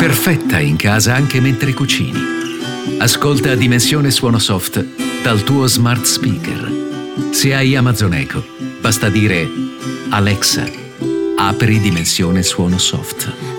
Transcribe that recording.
Perfetta in casa anche mentre cucini. Ascolta Dimensione Suono Soft dal tuo smart speaker. Se hai Amazon Echo, basta dire: Alexa, apri Dimensione Suono Soft.